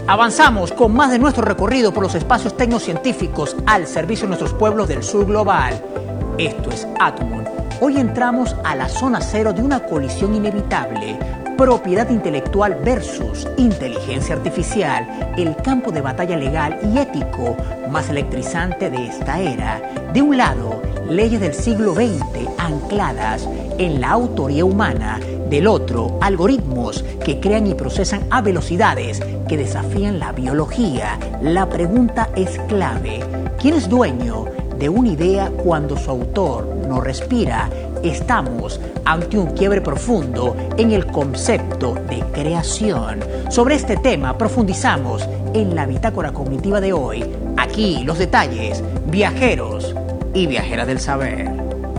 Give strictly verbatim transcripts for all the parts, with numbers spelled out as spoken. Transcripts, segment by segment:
Avanzamos con más de nuestro recorrido por los espacios tecnocientíficos al servicio de nuestros pueblos del sur global. Esto es Atmon. Hoy entramos a la zona cero de una colisión inevitable. Propiedad intelectual versus inteligencia artificial, el campo de batalla legal y ético más electrizante de esta era. De un lado, leyes del siglo veinte ancladas en la autoría humana. Del otro, algoritmos que crean y procesan a velocidades que desafían la biología. La pregunta es clave. ¿Quién es dueño de una idea cuando su autor no respira? Estamos ante un quiebre profundo en el concepto de creación. Sobre este tema profundizamos en la bitácora cognitiva de hoy. Aquí los detalles, viajeros y viajeras del saber.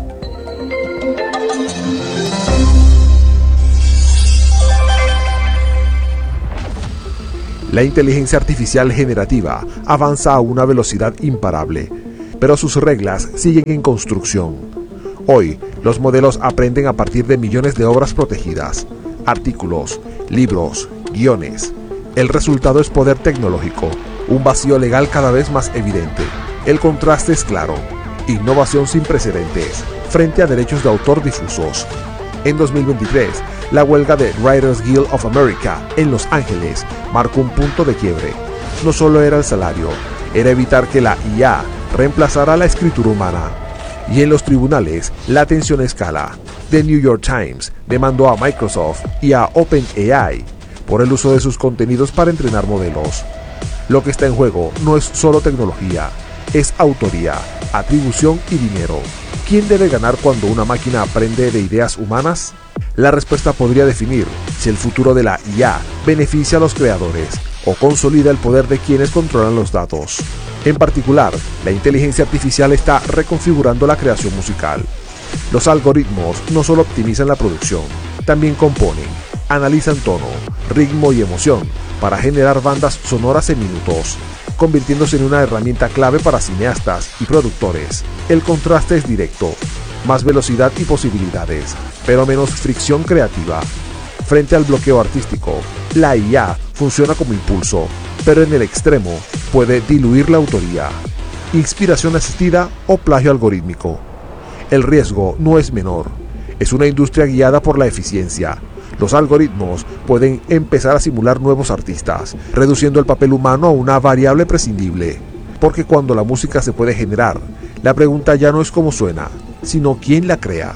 La inteligencia artificial generativa avanza a una velocidad imparable, pero sus reglas siguen en construcción. Hoy, los modelos aprenden a partir de millones de obras protegidas, artículos, libros, guiones. El resultado es poder tecnológico, un vacío legal cada vez más evidente. El contraste es claro, innovación sin precedentes, frente a derechos de autor difusos. En dos mil veintitrés, la huelga de Writers Guild of America en Los Ángeles marcó un punto de quiebre. No solo era el salario, era evitar que la I A reemplazara la escritura humana. Y en los tribunales, la tensión escala. The New York Times demandó a Microsoft y a OpenAI por el uso de sus contenidos para entrenar modelos. Lo que está en juego no es solo tecnología, es autoría, atribución y dinero. ¿Quién debe ganar cuando una máquina aprende de ideas humanas? La respuesta podría definir si el futuro de la I A beneficia a los creadores o consolida el poder de quienes controlan los datos. En particular, la inteligencia artificial está reconfigurando la creación musical. Los algoritmos no solo optimizan la producción, también componen, analizan tono, ritmo y emoción para generar bandas sonoras en minutos, convirtiéndose en una herramienta clave para cineastas y productores. El contraste es directo, más velocidad y posibilidades, pero menos fricción creativa. Frente al bloqueo artístico, la I A funciona como impulso, pero en el extremo puede diluir la autoría, inspiración asistida o plagio algorítmico. El riesgo no es menor, es una industria guiada por la eficiencia. Los algoritmos pueden empezar a simular nuevos artistas, reduciendo el papel humano a una variable prescindible. Porque cuando la música se puede generar, la pregunta ya no es cómo suena, sino quién la crea.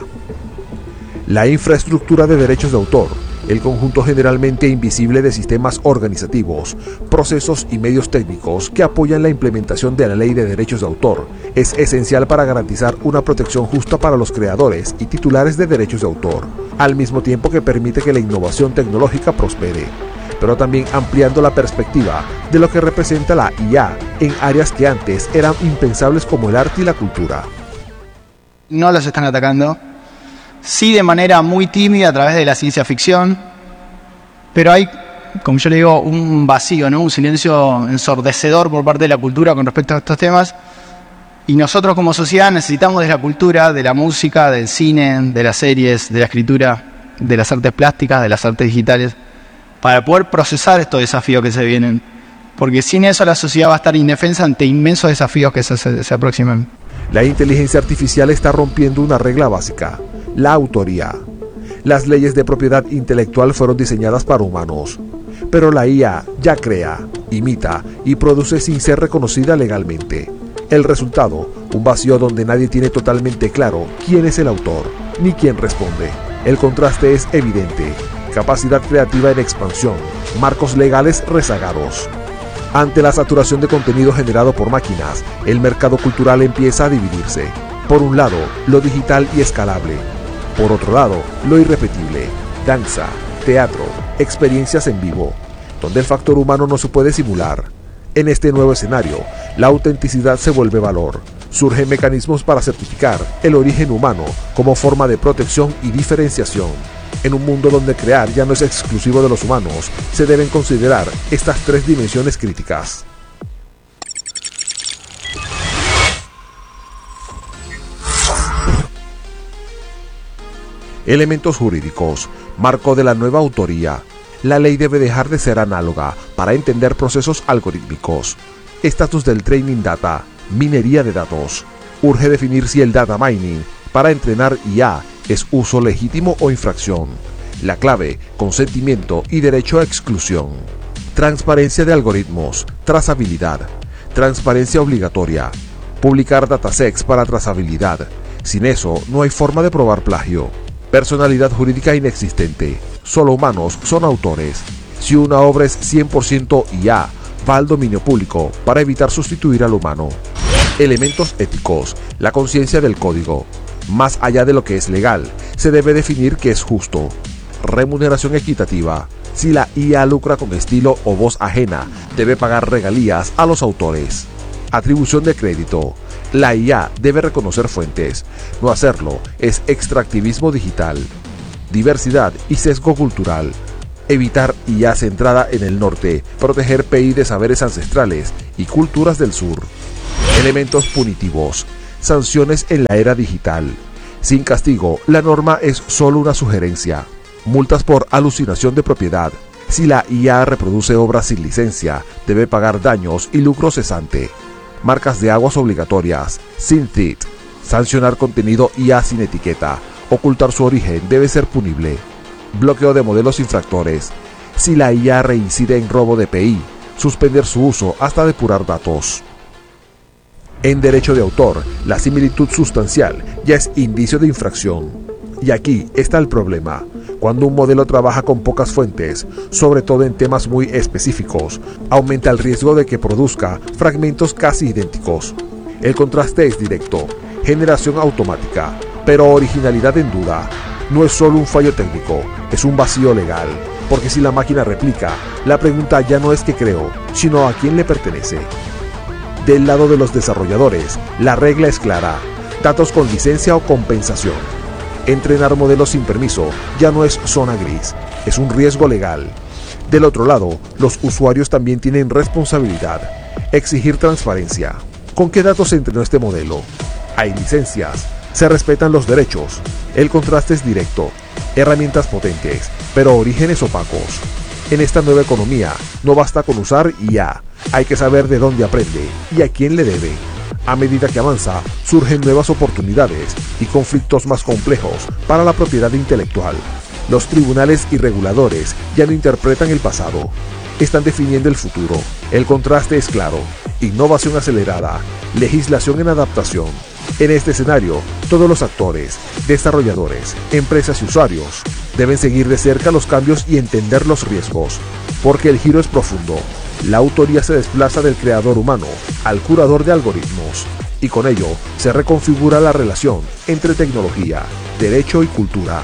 La infraestructura de derechos de autor, el conjunto generalmente invisible de sistemas organizativos, procesos y medios técnicos que apoyan la implementación de la ley de derechos de autor, es esencial para garantizar una protección justa para los creadores y titulares de derechos de autor, al mismo tiempo que permite que la innovación tecnológica prospere, pero también ampliando la perspectiva de lo que representa la I A en áreas que antes eran impensables como el arte y la cultura. No los están atacando, sí de manera muy tímida a través de la ciencia ficción, pero hay, como yo le digo, un vacío, ¿no? Un silencio ensordecedor por parte de la cultura con respecto a estos temas, y nosotros como sociedad necesitamos de la cultura, de la música, del cine, de las series, de la escritura, de las artes plásticas, de las artes digitales, para poder procesar estos desafíos que se vienen, porque sin eso la sociedad va a estar indefensa ante inmensos desafíos que se, se, se aproximan. La inteligencia artificial está rompiendo una regla básica, la autoría. Las leyes de propiedad intelectual fueron diseñadas para humanos, pero la I A ya crea, imita y produce sin ser reconocida legalmente. El resultado, un vacío donde nadie tiene totalmente claro quién es el autor, ni quién responde. El contraste es evidente, capacidad creativa en expansión, marcos legales rezagados. Ante la saturación de contenido generado por máquinas, el mercado cultural empieza a dividirse. Por un lado, lo digital y escalable. Por otro lado, lo irrepetible, danza, teatro, experiencias en vivo, donde el factor humano no se puede simular. En este nuevo escenario, la autenticidad se vuelve valor. Surgen mecanismos para certificar el origen humano como forma de protección y diferenciación. En un mundo donde crear ya no es exclusivo de los humanos, se deben considerar estas tres dimensiones críticas. Elementos jurídicos, marco de la nueva autoría. la ley debe dejar de ser análoga para entender procesos algorítmicos. Estatus del Training Data, minería de datos. Urge definir si el data mining para entrenar I A es uso legítimo o infracción. La clave, consentimiento y derecho a exclusión. Transparencia de algoritmos, trazabilidad. Transparencia obligatoria. Publicar datasets para trazabilidad. Sin eso, no hay forma de probar plagio. Personalidad jurídica inexistente. Solo humanos son autores. Si una obra es cien por ciento I A, va al dominio público para evitar sustituir al humano. Elementos éticos. La conciencia del código. Más allá de lo que es legal, se debe definir qué es justo. Remuneración equitativa. Si la I A lucra con estilo o voz ajena, debe pagar regalías a los autores. Atribución de crédito. La I A debe reconocer fuentes. No hacerlo es extractivismo digital. Diversidad y sesgo cultural. Evitar I A centrada en el norte. Proteger P I de saberes ancestrales y culturas del sur. Elementos punitivos. Sanciones en la era digital. Sin castigo, la norma es solo una sugerencia. Multas por alucinación de propiedad. Si la I A reproduce obras sin licencia, debe pagar daños y lucro cesante. Marcas de aguas obligatorias. SynthIt. Sancionar contenido I A sin etiqueta. Ocultar su origen debe ser punible. Bloqueo de modelos infractores. Si la I A reincide en robo de P I, suspender su uso hasta depurar datos. En derecho de autor, la similitud sustancial ya es indicio de infracción. Y aquí está el problema. Cuando un modelo trabaja con pocas fuentes, sobre todo en temas muy específicos, aumenta el riesgo de que produzca fragmentos casi idénticos. El contraste es directo, generación automática, pero originalidad en duda. No es solo un fallo técnico, es un vacío legal, porque si la máquina replica, la pregunta ya no es qué creo, sino a quién le pertenece. Del lado de los desarrolladores, la regla es clara: datos con licencia o compensación. Entrenar modelos sin permiso ya no es zona gris, es un riesgo legal. Del otro lado, los usuarios también tienen responsabilidad. Exigir transparencia. ¿Con qué datos se entrenó este modelo? Hay licencias, se respetan los derechos, el contraste es directo, herramientas potentes, pero orígenes opacos. En esta nueva economía, no basta con usar I A, hay que saber de dónde aprende y a quién le debe. A medida que avanza, surgen nuevas oportunidades y conflictos más complejos para la propiedad intelectual. Los tribunales y reguladores ya no interpretan el pasado, están definiendo el futuro. El contraste es claro: innovación acelerada, legislación en adaptación. En este escenario, todos los actores, desarrolladores, empresas y usuarios deben seguir de cerca los cambios y entender los riesgos, porque el giro es profundo. La autoría se desplaza del creador humano al curador de algoritmos, y con ello se reconfigura la relación entre tecnología, derecho y cultura.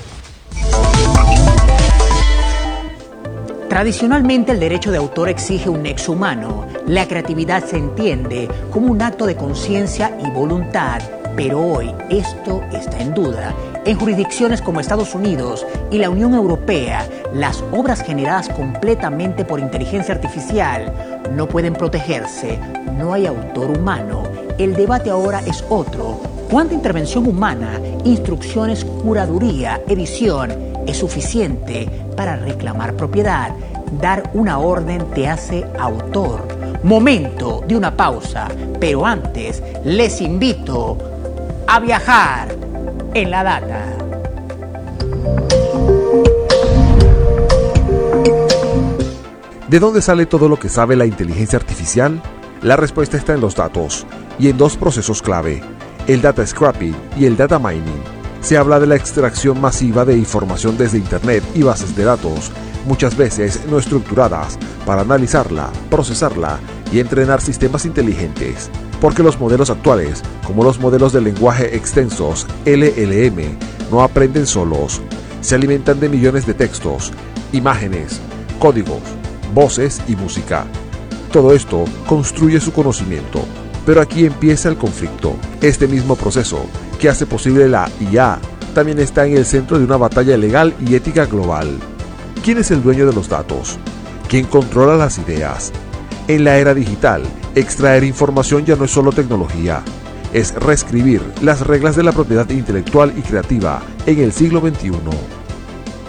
Tradicionalmente el derecho de autor exige un nexo humano. La creatividad se entiende como un acto de conciencia y voluntad, pero hoy esto está en duda. En jurisdicciones como Estados Unidos y la Unión Europea, las obras generadas completamente por inteligencia artificial no pueden protegerse. No hay autor humano. El debate ahora es otro. ¿Cuánta intervención humana, instrucciones, curaduría, edición es suficiente para reclamar propiedad? Dar una orden te hace autor. Momento de una pausa, pero antes les invito a viajar en la data. ¿De dónde sale todo lo que sabe la inteligencia artificial? La respuesta está en los datos, y en dos procesos clave: el data scraping y el data mining. Se habla de la extracción masiva de información desde Internet y bases de datos, muchas veces no estructuradas, para analizarla, procesarla y entrenar sistemas inteligentes. Porque los modelos actuales, como los modelos de lenguaje extensos L L M, no aprenden solos. Se alimentan de millones de textos, imágenes, códigos, voces y música. Todo esto construye su conocimiento. Pero aquí empieza el conflicto. Este mismo proceso, que hace posible la I A, también está en el centro de una batalla legal y ética global. ¿Quién es el dueño de los datos? ¿Quién controla las ideas? En la era digital, extraer información ya no es solo tecnología, es reescribir las reglas de la propiedad intelectual y creativa en el siglo veintiuno.